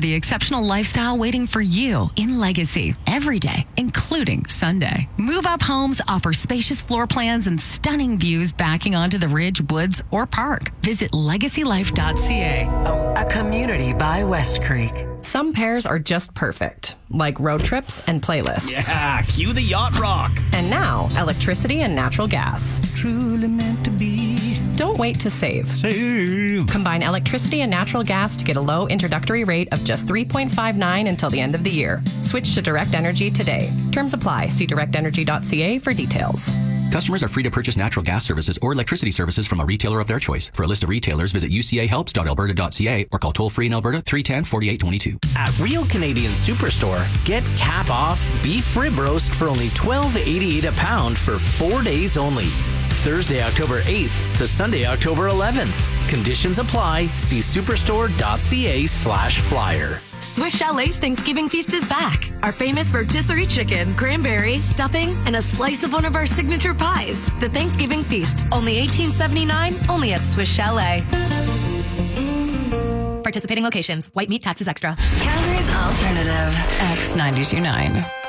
the exceptional lifestyle waiting for you in Legacy every day, including Sunday. Move Up Homes offers spacious floor plans and stunning views backing onto the ridge, woods, or park. Visit legacylife.ca. A community by West Creek. Some pairs are just perfect, like road trips and playlists. Yeah, cue the yacht rock. And now, electricity and natural gas. Truly meant to be. Don't wait to save. Combine electricity and natural gas to get a low introductory rate of just $3.59 until the end of the year. Switch to Direct Energy today. Terms apply. See directenergy.ca for details. Customers are free to purchase natural gas services or electricity services from a retailer of their choice. For a list of retailers, visit ucahelps.alberta.ca or call toll-free in Alberta 310-4822. At Real Canadian Superstore, get cap off beef rib roast for only $12.88 a pound for 4 days only. Thursday, October 8th to Sunday, October 11th. Conditions apply. See superstore.ca/flyer. Swiss Chalet's Thanksgiving feast is back. Our famous rotisserie chicken, cranberry, stuffing, and a slice of one of our signature pies. The Thanksgiving feast, only $18.79, only at Swiss Chalet. Participating locations. White meat taxes extra. Calgary's alternative, X92.9.